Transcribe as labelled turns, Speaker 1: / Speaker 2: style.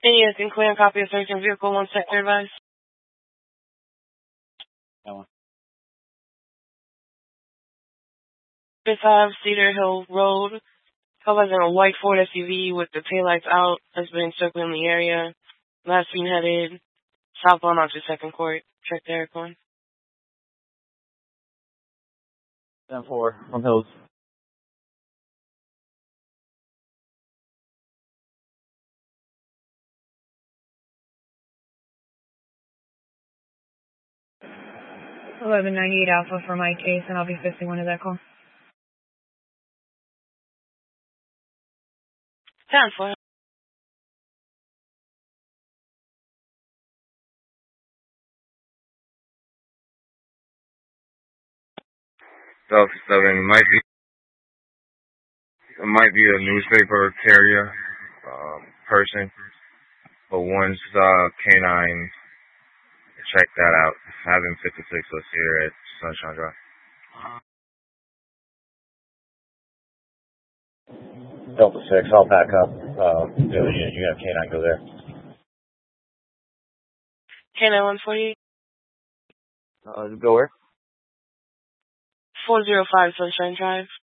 Speaker 1: Yes, and clear copy of search and vehicle 1 sector advice.
Speaker 2: That one.
Speaker 1: 5 Cedar Hill Road. Covers in a white Ford SUV with the taillights out has been circling the area. Last seen headed southbound onto 2nd Court. Check the aircon.
Speaker 2: 10-4 from Hills.
Speaker 3: $11.98 Alpha for my case, and I'll be fixing one of that call.
Speaker 1: 10-4.
Speaker 4: Delta 7 might be a newspaper carrier person, but one's canine. Check that out. 756 us here at Sunshine Drive.
Speaker 2: Delta 6, I'll back up. You have canine go there.
Speaker 1: Canine 148.
Speaker 2: Go where?
Speaker 1: 405 Sunshine Drive.